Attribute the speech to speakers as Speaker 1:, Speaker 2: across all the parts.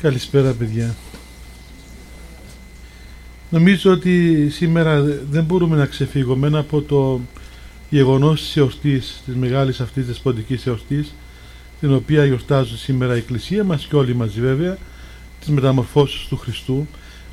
Speaker 1: Καλησπέρα παιδιά. Νομίζω ότι σήμερα δεν μπορούμε να ξεφύγουμε από το γεγονός της εορτής, της μεγάλης αυτής δεσποτικής εορτής, την οποία γιορτάζει σήμερα η Εκκλησία μας και όλοι μαζί βέβαια, τις μεταμορφώσεις του Χριστού.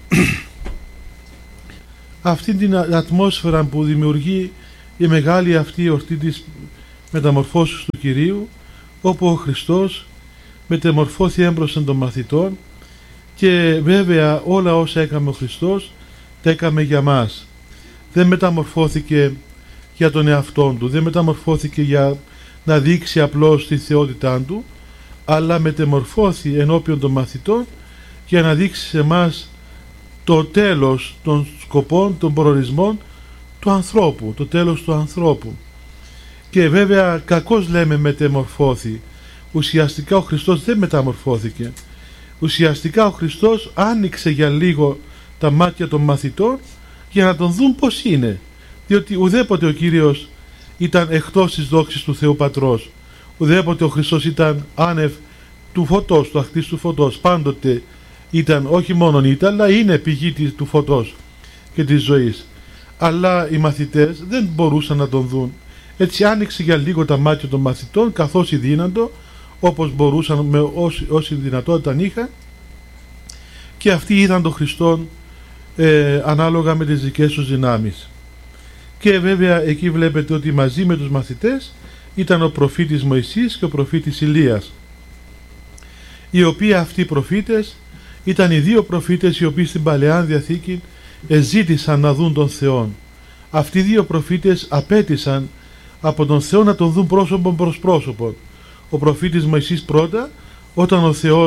Speaker 1: Αυτή την ατμόσφαιρα που δημιουργεί η μεγάλη αυτή εορτή της μεταμορφώσεως του Κυρίου, όπου ο Χριστός μεταμορφώθη έμπροσθεν των μαθητών και βέβαια όλα όσα έκαμε ο Χριστός τα έκαμε για μας. Δεν μεταμορφώθηκε για τον εαυτόν του, δεν μεταμορφώθηκε για να δείξει απλώς τη θεότητά του, αλλά μεταμορφώθη ενώπιον των μαθητών για να δείξει σε εμάς το τέλος των σκοπών, των προορισμών του ανθρώπου, το τέλος του ανθρώπου. Και βέβαια κακώς λέμε μεταμορφώθη. Ουσιαστικά ο Χριστός δεν μεταμορφώθηκε. Ουσιαστικά ο Χριστός άνοιξε για λίγο τα μάτια των μαθητών για να τον δουν πως είναι, διότι ουδέποτε ο Κύριος ήταν εκτός της δόξης του Θεού Πατρός, ουδέποτε ο Χριστός ήταν άνευ του φωτός, του αχτής του φωτός. Πάντοτε ήταν, όχι μόνον ήταν, αλλά είναι πηγή του φωτός και της ζωής. Αλλά οι μαθητές δεν μπορούσαν να τον δουν. Έτσι άνοιξε για λίγο τα μάτια των μαθητών, καθώς δύνατο, όπως μπορούσαν, με όση δυνατότητα είχαν, και αυτοί είδαν τον Χριστόν ανάλογα με τις δικές τους δυνάμεις. Και βέβαια εκεί βλέπετε ότι μαζί με τους μαθητές ήταν ο προφήτης Μωυσής και ο προφήτης Ηλίας, οι οποίοι αυτοί οι προφήτες ήταν οι δύο προφήτες οι οποίοι στην Παλαιά Διαθήκη ζήτησαν να δουν τον Θεόν. Αυτοί οι δύο προφήτες απέτησαν από τον Θεό να τον δουν πρόσωπον προς πρόσωπον. Ο προφήτης Μωυσής πρώτα, όταν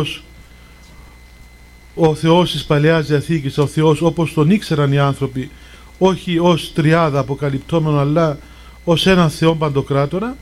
Speaker 1: ο Θεός της Παλαιάς Διαθήκης, ο Θεός όπως τον ήξεραν οι άνθρωποι, όχι ως τριάδα αποκαλυπτόμενο, αλλά ως έναν Θεό παντοκράτορα,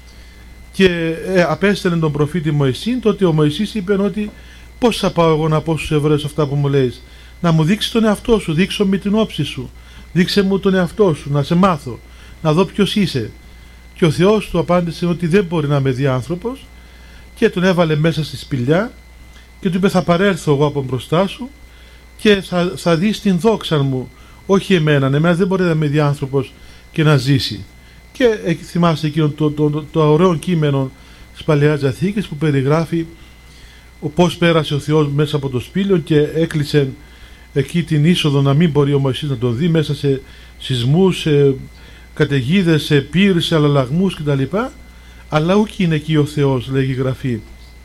Speaker 1: και απέστελνε τον προφήτη Μωυσή, τότε ο Μωυσής είπε ότι πώς θα πάω εγώ να πω στους Εβραίους αυτά που μου λέεις? Να μου δείξεις τον εαυτό σου, δείξω με την όψη σου, δείξε μου τον εαυτό σου, να σε μάθω, να δω ποιος είσαι. Και ο Θεός του απάντησε ότι δεν μπορεί να με δει άνθρωπος, και τον έβαλε μέσα στη σπηλιά και του είπε, θα παρέλθω εγώ από μπροστά σου και θα δεις την δόξα μου, όχι εμένα δεν μπορεί να με δει άνθρωπος και να ζήσει. Και θυμάστε εκείνο το ωραίο κείμενο της Παλαιάς Διαθήκης που περιγράφει πώς πέρασε ο Θεός μέσα από το σπήλαιο και έκλεισε εκεί την είσοδο να μην μπορεί ο Μωυσής να τον δει, μέσα σε σεισμούς, σε καταιγίδες, σε πύρες, σε αλλαλαγμούς κτλ. Αλλά ούκ είναι εκεί ο Θεός, λέγει η Γραφή.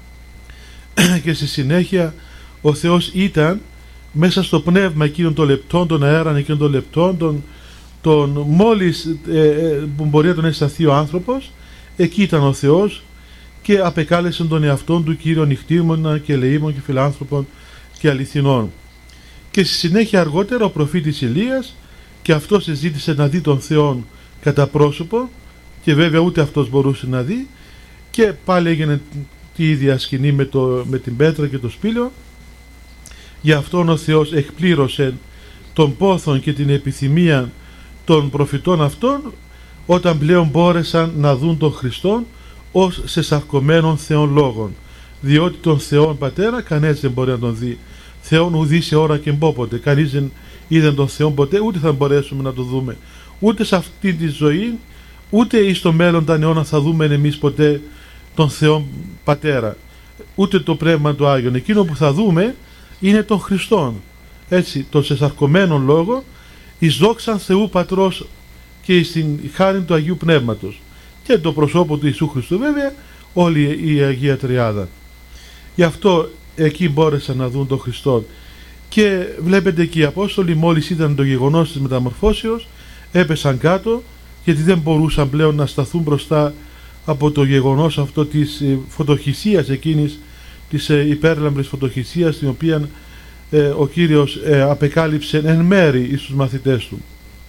Speaker 1: Και στη συνέχεια ο Θεός ήταν μέσα στο πνεύμα εκείνων των λεπτών, των αέραν εκείνων των λεπτών, τον μόλις που μπορεί να τον αισθανθεί ο άνθρωπος, εκεί ήταν ο Θεός και απεκάλεσε τον εαυτόν του Κύριο νυχτήμονα και ελεήμων και φιλάνθρωπων και αληθινών. Και στη συνέχεια αργότερα ο προφήτης Ηλίας, και αυτός ζήτησε να δει τον Θεό κατά πρόσωπο, και βέβαια ούτε αυτός μπορούσε να δει, και πάλι έγινε τη ίδια σκηνή με την πέτρα και το σπήλαιο. Γι' αυτόν ο Θεός εκπλήρωσε τον πόθον και την επιθυμία των προφητών αυτών, όταν πλέον μπόρεσαν να δουν τον Χριστόν ως σε σαρκωμένων Θεών λόγων, διότι τον Θεόν Πατέρα κανένας δεν μπορεί να τον δει. Θεόν ουδή σε ώρα και μπόποτε, κανείς δεν είδε τον Θεόν ποτέ, ούτε θα μπορέσουμε να το δούμε, ούτε σε αυτή τη ζωή, ούτε εις το μέλλον τα αιώνα θα δούμε εμείς ποτέ τον Θεόν Πατέρα, ούτε το Πνεύμα του Άγιον. Εκείνο που θα δούμε είναι τον Χριστόν, έτσι, τον σεσαρκωμένον λόγο, εις δόξαν Θεού Πατρός και στην χάριν του Αγίου Πνεύματος, και το προσώπο του Ιησού Χριστού βέβαια, όλη η Αγία Τριάδα. Γι' αυτό εκεί μπόρεσαν να δουν τον Χριστόν. Και βλέπετε και οι Απόστολοι μόλις είδαν το γεγονός της μεταμορφώσεως έπεσαν κάτω, γιατί δεν μπορούσαν πλέον να σταθούν μπροστά από το γεγονός αυτό της φωτοχυσίας εκείνης, της υπέρλαμπρης φωτοχυσίας, την οποία ο Κύριος απεκάλυψε εν μέρη στους μαθητές του.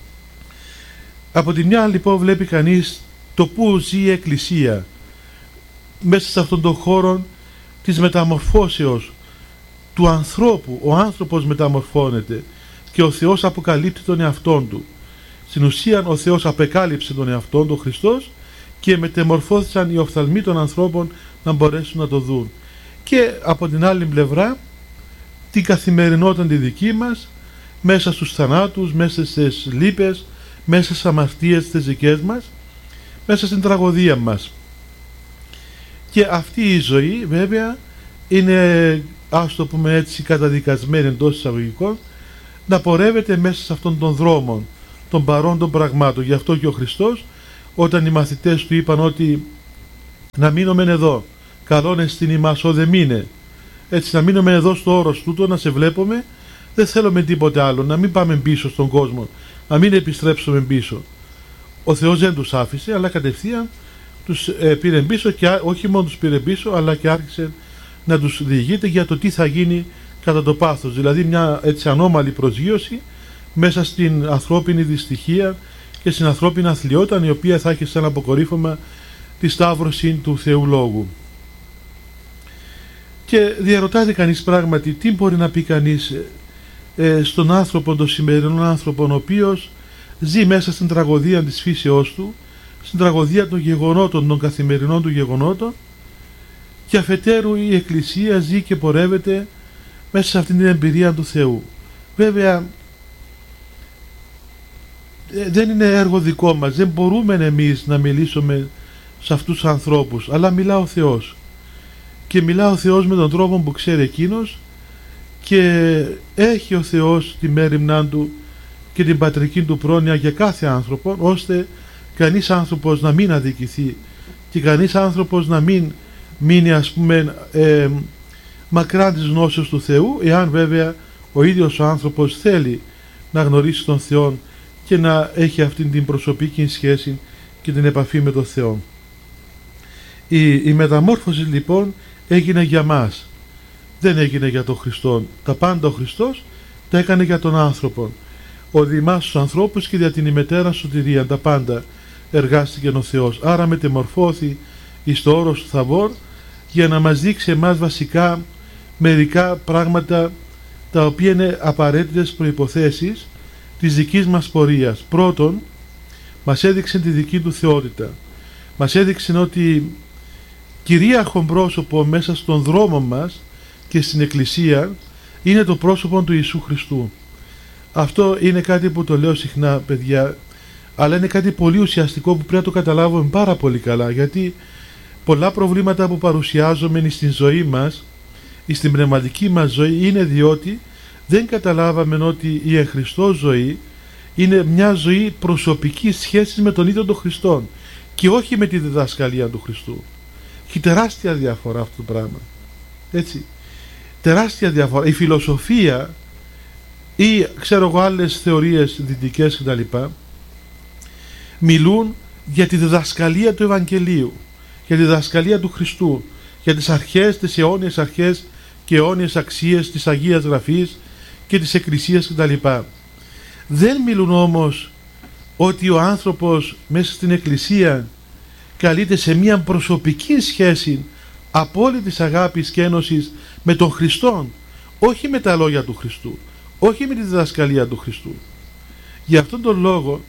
Speaker 1: Από τη μια λοιπόν βλέπει κανείς το που ζει η Εκκλησία μέσα σε αυτόν τον χώρο της μεταμορφώσεως του ανθρώπου. Ο άνθρωπος μεταμορφώνεται και ο Θεός αποκαλύπτει τον εαυτόν του. Στην ουσία ο Θεός απεκάλυψε τον εαυτόν του, Χριστός, και μεταμορφώθησαν οι οφθαλμοί των ανθρώπων να μπορέσουν να το δουν. Και από την άλλη πλευρά την καθημερινότητα τη δική μας, μέσα στους θανάτους, μέσα στις λύπες, μέσα στις αμαρτίες τις δικές μας, μέσα στην τραγωδία μας. Και αυτή η ζωή βέβαια είναι, ας το πούμε έτσι, καταδικασμένη εντός εισαγωγικών, να πορεύεται μέσα σε αυτόν τον δρόμο των παρόντων πραγμάτων. Γι' αυτό και ο Χριστός, όταν οι μαθητές του είπαν ότι να μείνουμε εδώ, καλόν εστιν ημάς όδε μείνε, έτσι, να μείνουμε εδώ στο όρος τούτο, να σε βλέπουμε, δεν θέλουμε τίποτε άλλο, να μην πάμε πίσω στον κόσμο, να μην επιστρέψουμε πίσω. Ο Θεός δεν τους άφησε, αλλά κατευθείαν τους πήρε πίσω, και όχι μόνο τους πήρε πίσω, αλλά και άρχισε να τους διηγείται για το τι θα γίνει κατά το πάθος. Δηλαδή μια έτσι ανώμαλη προσγείωση μέσα στην ανθρώπινη δυστυχία και στην ανθρώπινη αθλιότητα, η οποία θα έχει σαν αποκορύφωμα τη σταύρωση του Θεού Λόγου. Και διαρωτάται κανείς πράγματι τι μπορεί να πει κανείς στον άνθρωπο, τον σημερινό άνθρωπο, ο οποίος ζει μέσα στην τραγωδία της φύσεώς του, στην τραγωδία των γεγονότων, των καθημερινών του γεγονότων, και αφετέρου η Εκκλησία ζει και πορεύεται μέσα σε αυτήν την εμπειρία του Θεού. Βέβαια δεν είναι έργο δικό μας, δεν μπορούμε εμείς να μιλήσουμε σε αυτούς τους ανθρώπους, αλλά μιλά ο Θεός, και μιλά ο Θεός με τον τρόπο που ξέρει εκείνος, και έχει ο Θεός τη μέριμνά του και την πατρική του πρόνοια για κάθε άνθρωπο, ώστε κανείς άνθρωπος να μην αδικηθεί και κανείς άνθρωπος να μην μείνει, ας πούμε, μακράν της γνώσεως του Θεού, εάν βέβαια ο ίδιος ο άνθρωπος θέλει να γνωρίσει τον Θεό και να έχει αυτήν την προσωπική σχέση και την επαφή με τον Θεό. Η μεταμόρφωση λοιπόν έγινε για μας, δεν έγινε για τον Χριστό. Τα πάντα ο Χριστός τα έκανε για τον άνθρωπο. Ο δημάς τους ανθρώπους και για την ημετέρα σωτηρία, τα πάντα εργάστηκε ο Θεός. Άρα μετεμορφώθη εις το όρος του Θαβόρ για να μας δείξει εμάς βασικά μερικά πράγματα, τα οποία είναι απαραίτητες προϋποθέσεις της δικής μας πορείας. Πρώτον, μας έδειξε τη δική του θεότητα. Μας έδειξε ότι κυρίαρχο πρόσωπο μέσα στον δρόμο μας και στην Εκκλησία είναι το πρόσωπο του Ιησού Χριστού. Αυτό είναι κάτι που το λέω συχνά, παιδιά, αλλά είναι κάτι πολύ ουσιαστικό που πρέπει να το καταλάβουμε πάρα πολύ καλά, γιατί πολλά προβλήματα που παρουσιάζουμε στην ζωή μας, στην πνευματική μας ζωή, είναι διότι δεν καταλάβαμε ότι η εν Χριστώ ζωή είναι μια ζωή προσωπικής σχέσης με τον ίδιο τον Χριστό και όχι με τη διδασκαλία του Χριστού. Έχει τεράστια διαφορά αυτό το πράγμα. Έτσι. Τεράστια διαφορά. Η φιλοσοφία ή ξέρω εγώ άλλες θεωρίες δυτικές κτλ. Μιλούν για τη διδασκαλία του Ευαγγελίου, για τη διδασκαλία του Χριστού, για τις αρχές, τις αιώνιες αρχές και αιώνιες αξίες της Αγίας Γραφής και της Εκκλησίας κτλ. Δεν μιλούν όμως ότι ο άνθρωπος μέσα στην Εκκλησία καλείται σε μια προσωπική σχέση απόλυτης αγάπης και ένωσης με τον Χριστόν, όχι με τα λόγια του Χριστού, όχι με τη διδασκαλία του Χριστού. Γι' αυτόν τον λόγο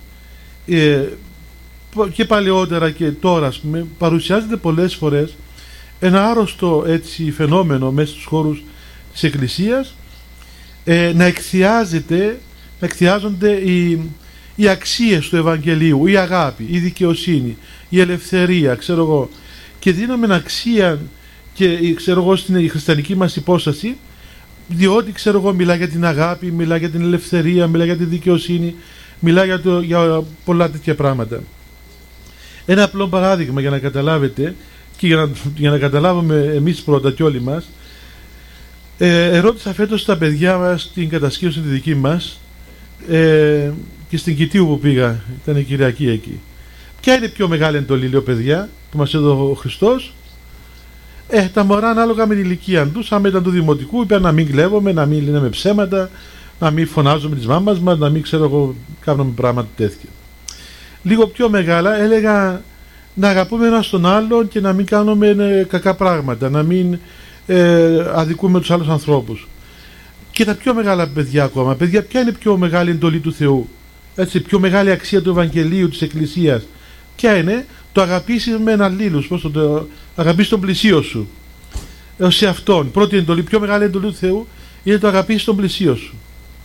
Speaker 1: και παλαιότερα και τώρα, ας πούμε, παρουσιάζεται πολλές φορές ένα άρρωστο έτσι φαινόμενο μέσα στους χώρους της Εκκλησίας, να εκθιάζονται οι αξίες του Ευαγγελίου, η αγάπη, η δικαιοσύνη, η ελευθερία, ξέρω εγώ, και δίνουμε αξία και ξέρω εγώ στην χριστιανική μας υπόσταση, διότι ξέρω εγώ μιλά για την αγάπη, μιλά για την ελευθερία, μιλά για τη δικαιοσύνη, μιλά για πολλά τέτοια πράγματα. Ένα απλό παράδειγμα για να καταλάβετε και για να καταλάβουμε εμείς πρώτα και όλοι μας, ερώτησα φέτος στα παιδιά μας την κατασκήνωση τη δική μας και στην Κητίου που πήγα, ήταν η Κυριακή εκεί. Ποια είναι η πιο μεγάλη εντολή, λέω, παιδιά, που μας έδωσε ο Χριστός? Τα μωρά ανάλογα με την ηλικία τους, άμα ήταν του δημοτικού, είπαν να μην κλέβουμε, να μην λέμε ψέματα, να μην φωνάζουμε τις μάμας μας, να μην ξέρω εγώ κάνουμε πράγματα τέτοια. Λίγο πιο μεγάλα έλεγα να αγαπούμε ένας τον άλλον και να μην κάνουμε κακά πράγματα, να μην αδικούμε τους άλλους ανθρώπους. Και τα πιο μεγάλα παιδιά ακόμα, παιδιά, ποια είναι η πιο μεγάλη εντολή του Θεού? Έτσι, πιο μεγάλη αξία του Ευαγγελίου, της Εκκλησίας, ποια είναι? Το αγαπήσεις με αλλήλους, αγαπήσεις τον πλησίο σου, έως σε αυτόν. Πρώτη εντολή, πιο μεγάλη εντολή του Θεού είναι το αγαπήσεις τον πλησίο σου.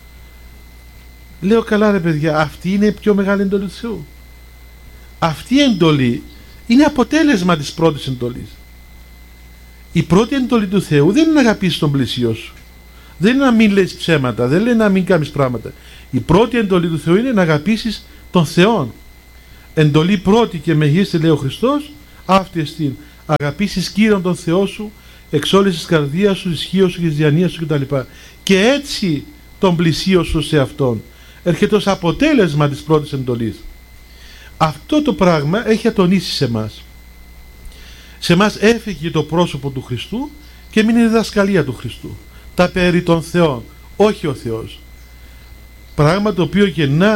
Speaker 1: Λέω, καλά ρε παιδιά, αυτή είναι η πιο μεγάλη εντολή του Θεού. Αυτή η εντολή είναι αποτέλεσμα της πρώτης εντολής. Η πρώτη εντολή του Θεού δεν είναι να αγαπήσεις τον πλησίο σου, δεν είναι να μην λες ψέματα, δεν λέει να μην κάνεις πράγματα. Η πρώτη εντολή του Θεού είναι να αγαπήσεις τον Θεό. Εντολή πρώτη και μεγίστη, λέει ο Χριστός, αυτή εστίν, αγαπήσεις Κύριον τον Θεό σου εξ όλης της καρδίας σου, ισχύως σου και της διανοίας σου κτλ. Και έτσι τον πλησίο σου σε Αυτόν. Έρχεται ως αποτέλεσμα της πρώτης εντολής. Αυτό το πράγμα έχει ατονίσει σε εμάς. Σε εμάς έφυγε το πρόσωπο του Χριστού και μείνει η διδασκαλία του Χριστού. Τα περί των Θεών, όχι ο Θεός. Πράγμα το οποίο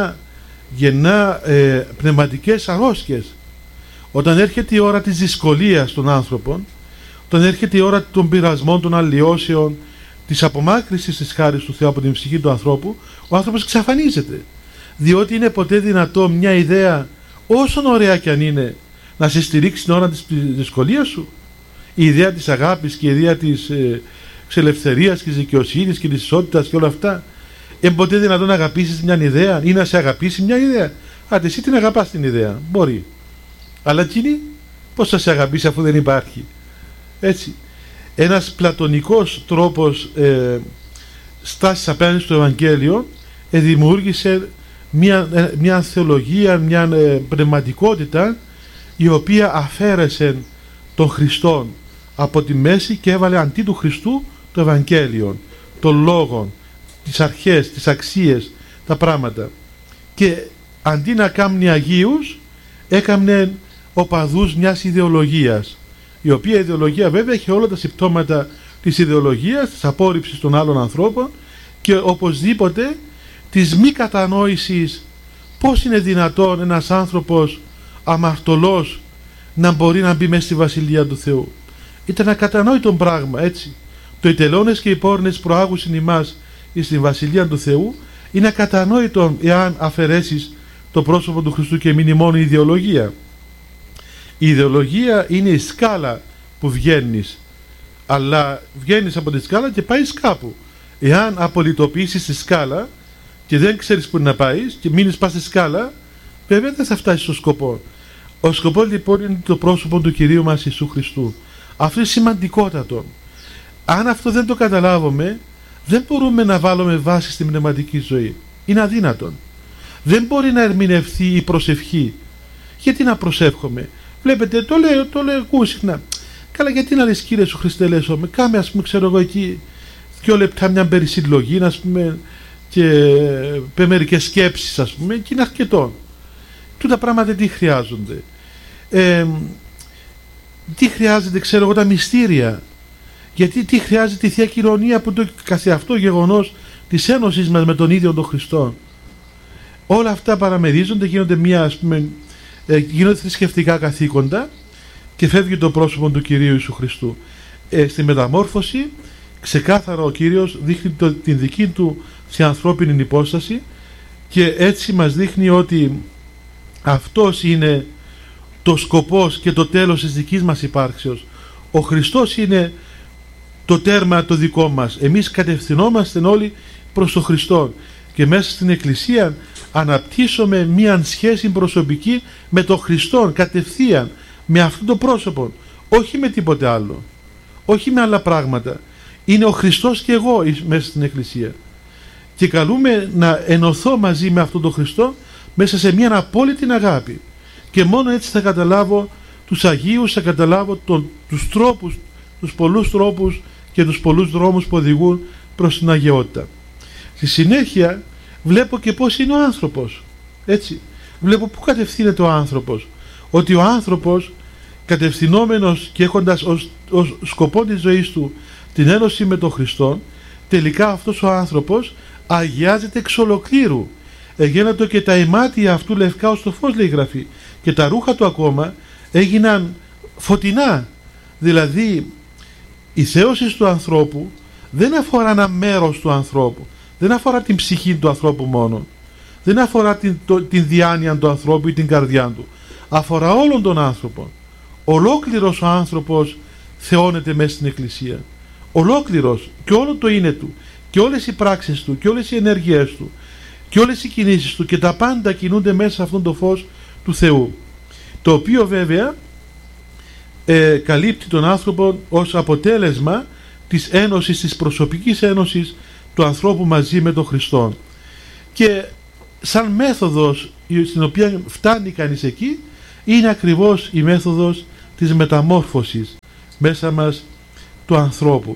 Speaker 1: γεννά πνευματικές αρρώσκες. Όταν έρχεται η ώρα της δυσκολίας των άνθρωπων, όταν έρχεται η ώρα των πειρασμών, των αλλοιώσεων, της απομάκρυσης της χάρης του Θεού από την ψυχή του ανθρώπου, ο άνθρωπος εξαφανίζεται. Διότι είναι ποτέ δυνατό μια ιδέα, όσο ωραία κι αν είναι, να σε στηρίξει την ώρα της δυσκολίας σου? Η ιδέα της αγάπης και η ιδέα της ελευθερίας και της δικαιοσύνης και της ισότητας και όλα αυτά, είναι ποτέ δυνατόν να αγαπήσεις μια ιδέα ή να σε αγαπήσει μια ιδέα? Άντε, εσύ την αγαπάς την ιδέα, μπορεί. Αλλά εκείνη πώς θα σε αγαπήσει αφού δεν υπάρχει? Έτσι. Ένας πλατωνικός τρόπος στάσης απέναντι στο Ευαγγέλιο δημιούργησε μια θεολογία, μια πνευματικότητα η οποία αφαίρεσε τον Χριστόν από τη μέση και έβαλε αντί του Χριστού το Ευαγγέλιο, τον λόγο, τις αρχές, τις αξίες, τα πράγματα. Και αντί να κάνει Αγίους, έκαμνε οπαδούς μιας ιδεολογίας, η οποία ιδεολογία βέβαια έχει όλα τα συμπτώματα της ιδεολογίας, της απόρριψης των άλλων ανθρώπων και οπωσδήποτε της μη κατανόησης πώς είναι δυνατόν ένας άνθρωπος αμαρτωλός να μπορεί να μπει μέσα στη Βασιλεία του Θεού. Ήταν ακατανόητο πράγμα, έτσι. Το οι τελώνες και οι πόρνες προάγουσιν ημάς στην Βασιλεία του Θεού είναι ακατανόητο εάν αφαιρέσεις το πρόσωπο του Χριστού και μείνει μόνο η ιδεολογία. Η ιδεολογία είναι η σκάλα που βγαίνεις, αλλά βγαίνεις από τη σκάλα και πάεις κάπου. Εάν απολυτοποιήσεις τη σκάλα και δεν ξέρεις που να πάεις και μείνεις πας στη σκάλα, βέβαια δεν θα φτάσεις στο σκοπό. Ο σκοπός λοιπόν είναι το πρόσωπο του Κυρίου μας Ιησού Χριστού. Αυτό είναι σημαντικότατο. Αν αυτό δεν το καταλάβουμε, δεν μπορούμε να βάλουμε βάση στην πνευματική ζωή. Είναι αδύνατον. Δεν μπορεί να ερμηνευθεί η προσευχή. Γιατί να προσεύχομαι? Βλέπετε, το λέω συχνά. Καλά, γιατί να λες Κύριε σου Χριστέ, λέσομαι, κάμε ας πούμε, ξέρω εγώ εκεί 2 λεπτά μια περισυλλογή, ας πούμε, και μερικές σκέψεις, ας πούμε, και είναι αρκετό. Τούτα πράγματα τι χρειάζονται? Τι χρειάζεται, ξέρω εγώ, τα μυστήρια? Γιατί τι χρειάζεται η Θεία Κοινωνία, που το καθεαυτό γεγονός της ένωσης μας με τον ίδιο τον Χριστό? Όλα αυτά παραμερίζονται, γίνονται θρησκευτικά καθήκοντα και φεύγει το πρόσωπο του Κυρίου Ιησού Χριστού. Στη μεταμόρφωση ξεκάθαρα ο Κύριος δείχνει την δική του σε ανθρώπινη υπόσταση και έτσι μας δείχνει ότι αυτός είναι το σκοπός και το τέλος της δικής μας υπάρξεως. Ο Χριστός είναι το τέρμα το δικό μας. Εμείς κατευθυνόμαστε όλοι προς τον Χριστό και μέσα στην Εκκλησία αναπτύσσουμε μία σχέση προσωπική με τον Χριστό κατευθείαν, με αυτό το πρόσωπο, όχι με τίποτε άλλο, όχι με άλλα πράγματα. Είναι ο Χριστός και εγώ μέσα στην Εκκλησία και καλούμε να ενωθώ μαζί με αυτόν τον Χριστό μέσα σε μια απόλυτη αγάπη και μόνο έτσι θα καταλάβω τους Αγίους, θα καταλάβω τους τρόπους, τους πολλούς τρόπους και τους πολλούς δρόμους που οδηγούν προς την αγιότητα. Στη συνέχεια βλέπω και πώς είναι ο άνθρωπος, έτσι. Βλέπω πού κατευθύνεται ο άνθρωπος, ότι ο άνθρωπος κατευθυνόμενος και έχοντας ως σκοπό της ζωής του την ένωση με τον Χριστό, τελικά αυτός ο άνθρωπος αγιάζεται εξ ολοκλήρου. Εγένατο και τα ημάτια αυτού λευκά ως το φως, λέει η Γραφή, και τα ρούχα του ακόμα έγιναν φωτεινά. Δηλαδή η θέωση του ανθρώπου δεν αφορά ένα μέρος του ανθρώπου, δεν αφορά την ψυχή του ανθρώπου μόνο, δεν αφορά την διάνοια του ανθρώπου ή την καρδιά του, αφορά όλον τον άνθρωπο. Ολόκληρος ο άνθρωπος θεώνεται μέσα στην Εκκλησία, ολόκληρος και όλο το είναι του, και όλες οι πράξεις του και όλες οι ενέργειές του και όλες οι κινήσεις του και τα πάντα κινούνται μέσα σε αυτόν το φως του Θεού, το οποίο βέβαια καλύπτει τον άνθρωπο ως αποτέλεσμα της ένωσης, της προσωπικής ένωσης του ανθρώπου μαζί με τον Χριστό. Και σαν μέθοδος στην οποία φτάνει κανείς εκεί, είναι ακριβώς η μέθοδος της μεταμόρφωσης μέσα μας του ανθρώπου.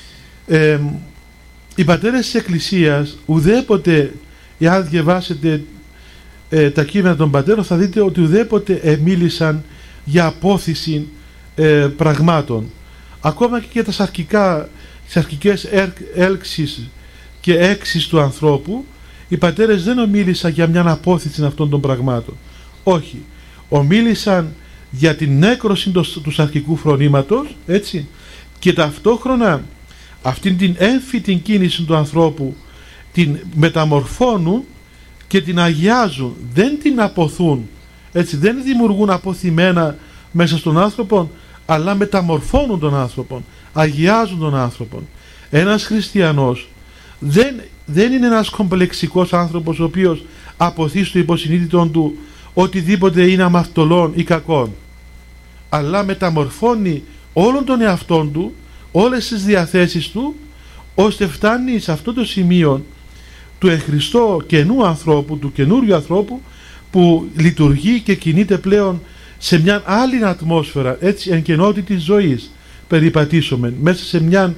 Speaker 1: Οι πατέρες της Εκκλησίας ουδέποτε, εάν διαβάσετε τα κείμενα των πατέρων, θα δείτε ότι ουδέποτε μίλησαν για απόθυση πραγμάτων. Ακόμα και για τις αρχικές έλξεις και έξεις του ανθρώπου, οι πατέρες δεν ομίλησαν για μια απόθυση αυτών των πραγμάτων. Όχι. Ομίλησαν για την νέκρωση του αρχικού φρονήματος, έτσι, και ταυτόχρονα αυτήν την έμφυτη κίνηση του ανθρώπου την μεταμορφώνουν και την αγιάζουν, δεν την αποθούν, έτσι, δεν δημιουργούν αποθυμένα μέσα στον άνθρωπο, αλλά μεταμορφώνουν τον άνθρωπο, αγιάζουν τον άνθρωπο. Ένας χριστιανός δεν είναι ένας κομπλεξικός άνθρωπος ο οποίος αποθεί στο υποσυνείδητο του οτιδήποτε είναι αμαρτωλών ή κακών, αλλά μεταμορφώνει όλον τον εαυτόν του, όλες τις διαθέσεις του, ώστε φτάνει σε αυτό το σημείο του εν Χριστώ καινού ανθρώπου, του καινούριου ανθρώπου, που λειτουργεί και κινείται πλέον σε μια άλλη ατμόσφαιρα, έτσι, εν καινότητης ζωής περιπατήσουμε μέσα σε μια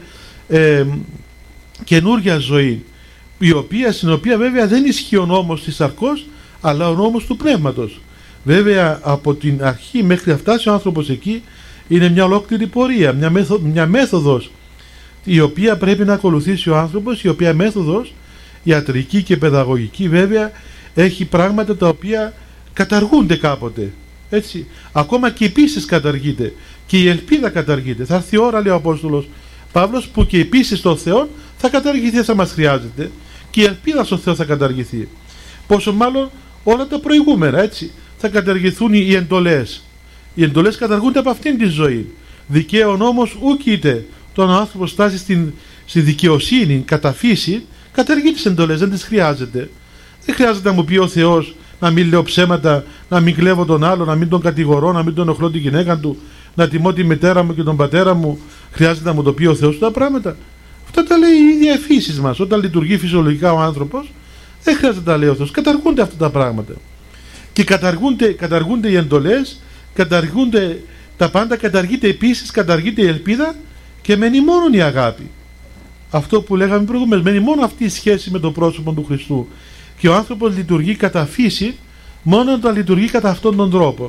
Speaker 1: καινούρια ζωή, στην οποία βέβαια δεν ισχύει ο νόμος της σαρκός, αλλά ο νόμος του πνεύματος. Βέβαια από την αρχή μέχρι να φτάσει ο άνθρωπος εκεί είναι μια ολόκληρη πορεία, μια μέθοδος η οποία πρέπει να ακολουθήσει ο άνθρωπος, η οποία μέθοδος ιατρική και παιδαγωγική βέβαια έχει πράγματα τα οποία καταργούνται κάποτε, έτσι. Ακόμα και η πίστη καταργείται και η ελπίδα καταργείται. Θα έρθει η ώρα, λέει ο Απόστολος Παύλος, που και η πίστη στον Θεό θα καταργηθεί, θα μας χρειάζεται, και η ελπίδα στον Θεό θα καταργηθεί. Πόσο μάλλον όλα τα προηγούμενα, έτσι. Θα καταργηθούν οι εντολές. Οι εντολές καταργούνται από αυτήν τη ζωή. Δικαίων όμως ούκειται. Τον άνθρωπο στάσει στη δικαιοσύνη κατά φύση, καταργεί τις εντολές, δεν τις χρειάζεται. Δεν χρειάζεται να μου πει ο Θεός να μην λέω ψέματα, να μην κλέβω τον άλλο, να μην τον κατηγορώ, να μην τον ενοχλώ τη γυναίκα του, να τιμώ τη μητέρα μου και τον πατέρα μου. Χρειάζεται να μου το πει ο Θεός τα πράγματα. Αυτά τα λέει η ίδια φύση μας. Όταν λειτουργεί φυσιολογικά ο άνθρωπος, δεν χρειάζεται να τα λέει ο Θεός. Καταργούνται αυτά τα πράγματα. Και καταργούνται οι εντολές, καταργούνται τα πάντα, καταργείται επίσης, καταργείται η ελπίδα και μένει μόνο η αγάπη. Αυτό που λέγαμε προηγουμένως, μένει μόνο αυτή η σχέση με το πρόσωπο του Χριστού. Και ο άνθρωπος λειτουργεί κατά φύση μόνο όταν λειτουργεί κατά αυτόν τον τρόπο.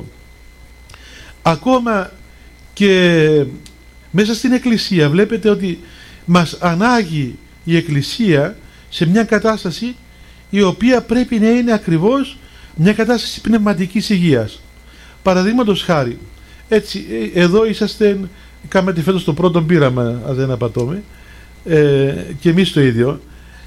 Speaker 1: Ακόμα και μέσα στην Εκκλησία βλέπετε ότι μας ανάγει η Εκκλησία σε μια κατάσταση η οποία πρέπει να είναι ακριβώς μια κατάσταση πνευματικής υγείας. Παραδείγματος χάρη, έτσι, εδώ είσαστε, κάνετε φέτος το πρώτο πείραμα, αν δεν απατώμε, και εμείς το ίδιο,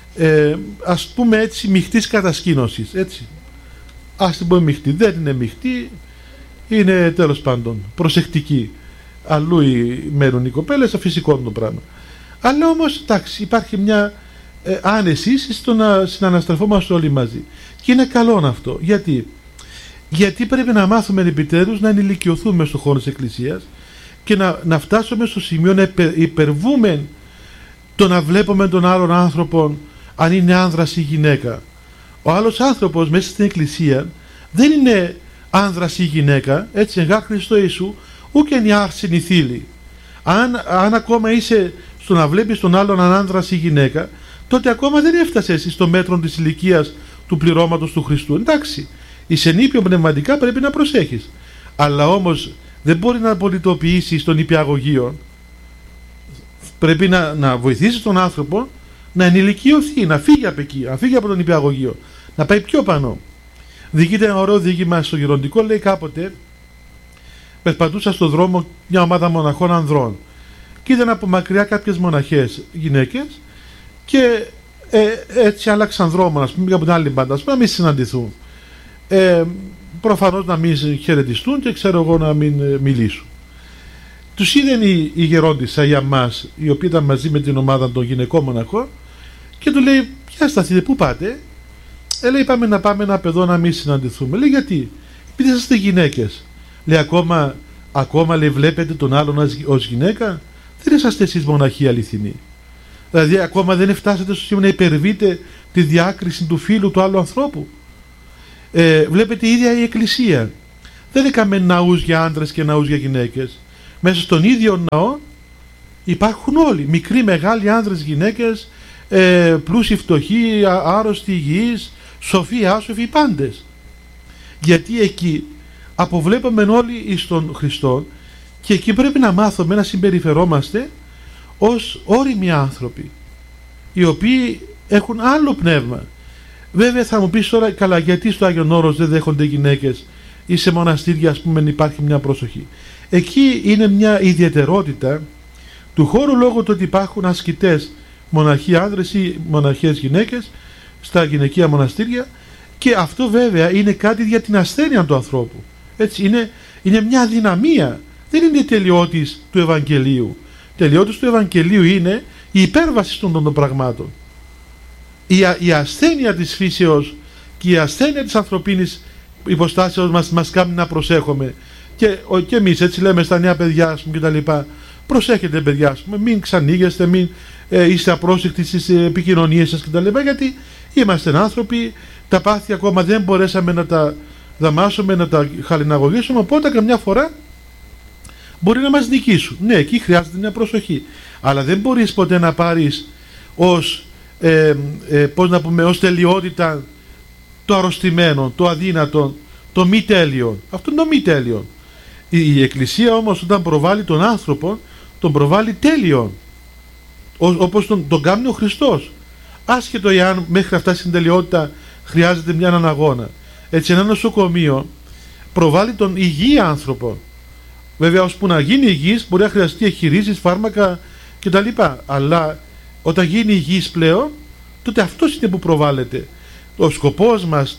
Speaker 1: ας πούμε έτσι, μειχτής κατασκήνωσης, έτσι. Ας την πούμε μειχτή, δεν είναι μειχτή, είναι τέλος πάντων προσεκτική. Αλλού μένουν οι κοπέλες, φυσικό το πράγμα. Αλλά όμως, εντάξει, υπάρχει μια άνεση στο να συναναστραφόμαστε όλοι μαζί. Και είναι καλό αυτό. Γιατί πρέπει να μάθουμε επιτέλους να ενηλικιωθούμε στον χώρο της Εκκλησίας και να φτάσουμε στο σημείο να υπερβούμε το να βλέπουμε τον άλλον άνθρωπο αν είναι άνδρας ή γυναίκα. Ο άλλος άνθρωπος μέσα στην Εκκλησία δεν είναι άνδρας ή γυναίκα, έτσι, εγγά Χριστό Ιησού, ούτε είναι άρσενη θήλη. Αν ακόμα είσαι στο να βλέπεις τον άλλον αν άνδρας ή γυναίκα, τότε ακόμα δεν έφτασες στο μέτρο της ηλικίας του πληρώματος του Χριστού. Εντάξει, είσαι ενήπιο πνευματικά, πρέπει να προσέχεις. Αλλά όμως δεν μπορεί να πολιτοποιήσεις τον υπηαγωγείο. Πρέπει να βοηθήσεις τον άνθρωπο να ενηλικιωθεί, να φύγει από εκεί, να φύγει από τον υπηαγωγείο, να πάει πιο πάνω. Διηγείται ένα ωραίο διήγημα στο Γεροντικό, λέει κάποτε περπατούσα στον δρόμο μια ομάδα μοναχών ανδρών και είδαν από μακριά κάποιες μοναχές γυναίκες και έτσι άλλαξαν δρόμο, ας πούμε, από την άλλη μπάντα, να μην συναντηθούν. Προφανώς να μην χαιρετιστούν και ξέρω εγώ να μην μιλήσουν. Τους είδαν η γερόντισσα για μας, η οποία ήταν μαζί με την ομάδα των γυναικών μοναχών,
Speaker 2: Και του λέει, ποια σταθείτε, πού πάτε? Λέει, πάμε ένα παιδό να μην συναντηθούμε. Λέει, γιατί? Επειδή είσαστε γυναίκες. Λέει, ακόμα λέει, βλέπετε τον άλλον ως γυναίκα? Δεν είσαστε εσείς μοναχοί αληθινοί. Δηλαδή ακόμα δεν φτάσατε στο σημείο να υπερβείτε τη διάκριση του φύλου του άλλου ανθρώπου. Βλέπετε η ίδια η Εκκλησία δεν έκαμε ναούς για άντρες και ναούς για γυναίκες. Μέσα στον ίδιο ναό υπάρχουν όλοι, μικροί, μεγάλοι, άνδρες, γυναίκες, πλούσιοι, φτωχοί, άρρωστοι, υγιείς, σοφοί, άσοφοι, πάντες. Γιατί εκεί αποβλέπαμε όλοι εις τον Χριστό και εκεί πρέπει να μάθουμε να συμπεριφερόμαστε ως όριμοι άνθρωποι, οι οποίοι έχουν άλλο πνεύμα. Βέβαια θα μου πεις τώρα, καλά, γιατί στο Άγιον Όρος δεν δέχονται γυναίκες ή σε μοναστήρια, ας πούμε, υπάρχει μια προσοχή? Εκεί είναι μια ιδιαιτερότητα του χώρου λόγω του ότι υπάρχουν ασκητές, μοναχοί άνδρες ή μοναχές γυναίκες στα γυναικεία μοναστήρια, και αυτό βέβαια είναι κάτι για την ασθένεια του ανθρώπου. Έτσι, είναι μια αδυναμία, δεν είναι η τελειότης του Ευαγγελίου. Τελειότης του Ευαγγελίου είναι η υπέρβαση των πραγμάτων. Η ασθένεια της φύσεως και η ασθένεια της ανθρωπίνης υποστάσεως μας κάνει να προσέχουμε. Και εμείς έτσι λέμε στα νέα παιδιά, ας πούμε, και τα λοιπά. Προσέχετε, παιδιά, ας πούμε, μην ξανοίγεστε, μην είστε απρόσεκτοι στις επικοινωνίες σας και τα λοιπά, γιατί είμαστε άνθρωποι, τα πάθη ακόμα δεν μπορέσαμε να τα δαμάσουμε, να τα χαλιναγωγήσουμε, οπότε καμιά φορά μπορεί να μας νικήσουν. Ναι, εκεί χρειάζεται μια προσοχή. Αλλά δεν μπορείς ποτέ να πάρεις ως, ως τελειότητα το αρρωστημένο, το αδύνατο, το μη τέλειο. Αυτό είναι το μη τέλειο. Η Εκκλησία όμως όταν προβάλλει τον άνθρωπο, τον προβάλλει τέλειον, όπως τον κάνει ο Χριστός. Άσχετο εάν μέχρι αυτά στην τελειότητα χρειάζεται μια αναγώνα. Έτσι ένα νοσοκομείο προβάλλει τον υγιή άνθρωπο. Βέβαια, ώσπου να γίνει υγιής μπορεί να χρειαστεί εγχειρήσεις, φάρμακα κτλ. Αλλά όταν γίνει υγιής πλέον, τότε αυτός είναι που προβάλλεται. Ο σκοπός μας,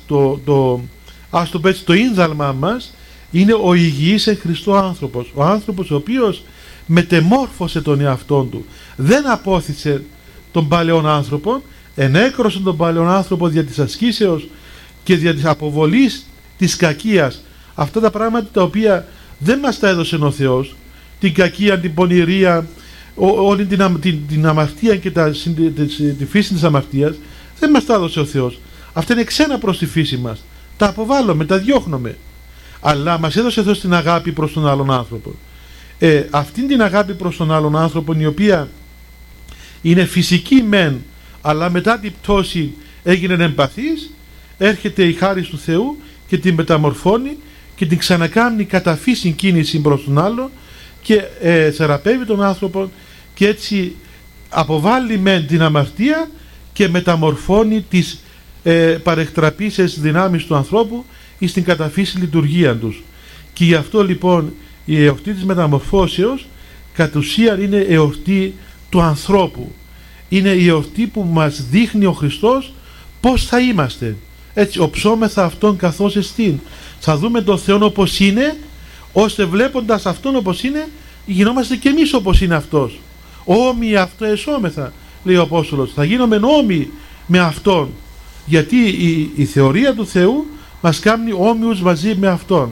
Speaker 2: ας το πω έτσι, το ίνδαλμα μας είναι ο υγιής εν Χριστώ άνθρωπος. Ο άνθρωπος ο οποίος μετεμόρφωσε τον εαυτόν του. Δεν απόθυσε τον παλαιόν άνθρωπο, ενέκρωσε τον παλαιόν άνθρωπο δια της ασκήσεως και δια της αποβολής της κακίας. Αυτά τα πράγματα τα οποία δεν μας τα έδωσε ο Θεός, την κακία, την πονηρία, όλη την αμαρτία και τη φύση της αμαρτίας, δεν μας τα έδωσε ο Θεός. Αυτά είναι ξένα προς τη φύση μας. Τα αποβάλλουμε, τα διώχνουμε. Αλλά μας έδωσε ο Θεός την αγάπη προς τον άλλον άνθρωπο. Αυτήν την αγάπη προς τον άλλον άνθρωπο, η οποία είναι φυσική μεν, αλλά μετά την πτώση έγινε εμπαθής, έρχεται η χάρις του Θεού και την μεταμορφώνει και την ξανακάνει κατά φύση κίνηση προς τον άλλο και θεραπεύει τον άνθρωπο και έτσι αποβάλλει μεν την αμαρτία και μεταμορφώνει τις παρεκτραπήσεις δυνάμεις του ανθρώπου εις την καταφύση λειτουργία τους. Και γι' αυτό λοιπόν η εορτή της μεταμορφώσεως κατ' ουσίαν είναι εορτή του ανθρώπου. Είναι η εορτή που μας δείχνει ο Χριστός πώς θα είμαστε. Έτσι, οψόμεθα Αυτόν καθώς εστίν. Θα δούμε τον Θεό όπως είναι, ώστε βλέποντας Αυτόν όπως είναι, γινόμαστε και εμείς όπως είναι Αυτός. Όμοιοι αυτό εσώμεθα, λέει ο Απόστολος. Θα γίνομαι όμοιοι με Αυτόν. Γιατί η θεωρία του Θεού μας κάνει όμοιους μαζί με Αυτόν.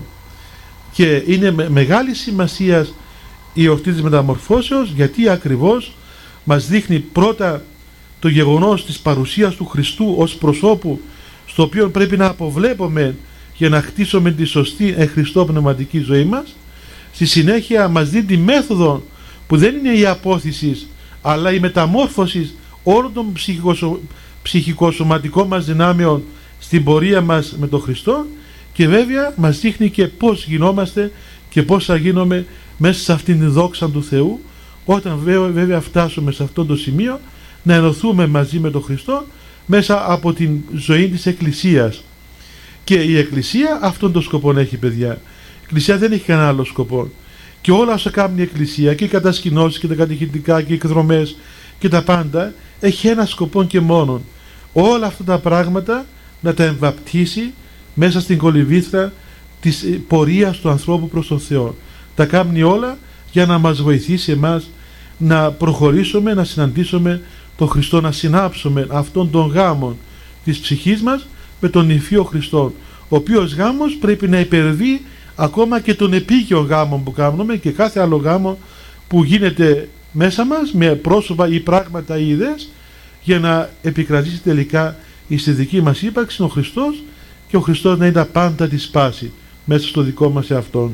Speaker 2: Και είναι μεγάλη σημασία η εορτή της μεταμορφώσεως, γιατί ακριβώς μας δείχνει πρώτα το γεγονός της παρουσίας του Χριστού ως προσώπου, στο οποίο πρέπει να αποβλέπουμε για να χτίσουμε τη σωστή εν Χριστώ πνευματική ζωή μας. Στη συνέχεια μας δίνει τη μέθοδο που δεν είναι η απόθυση, αλλά η μεταμόρφωση όλων των ψυχικοσωματικών μας δυνάμεων στην πορεία μας με τον Χριστό, και βέβαια μας δείχνει και πώς γινόμαστε και πώς θα γίνουμε μέσα σε αυτήν την δόξα του Θεού, όταν βέβαια φτάσουμε σε αυτό το σημείο να ενωθούμε μαζί με τον Χριστό μέσα από την ζωή της Εκκλησίας. Και η Εκκλησία αυτόν τον σκοπό έχει, παιδιά. Η Εκκλησία δεν έχει κανένα άλλο σκοπό. Και όλα όσα κάνει η Εκκλησία, και οι κατασκηνώσεις και τα κατηχητικά και οι εκδρομές και τα πάντα, έχει ένα σκοπό και μόνον. Όλα αυτά τα πράγματα να τα εμβαπτίσει μέσα στην κολυμβήθρα της πορείας του ανθρώπου προς τον Θεό. Τα κάνει όλα για να μας βοηθήσει εμάς να προχωρήσουμε, να συναντήσουμε τον Χριστό, να συνάψουμε αυτόν τον γάμο της ψυχής μας με τον Υφείο Χριστό, ο οποίος γάμος πρέπει να υπερβεί ακόμα και τον επίκαιο γάμο που κάνουμε και κάθε άλλο γάμο που γίνεται μέσα μας με πρόσωπα ή πράγματα ή ιδέες, για να επικρατήσει τελικά στη δική μας ύπαρξη ο Χριστός και ο Χριστός να είναι πάντα τη σπάση μέσα στο δικό μας εαυτόν.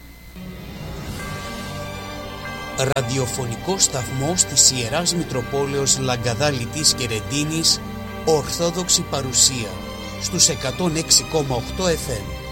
Speaker 3: Ραδιοφωνικό σταθμός της Ιεράς Μητροπόλεως Λαγκαδά Λιτής και Ρεντίνης, Ορθόδοξη παρουσία στους 106,8 FM.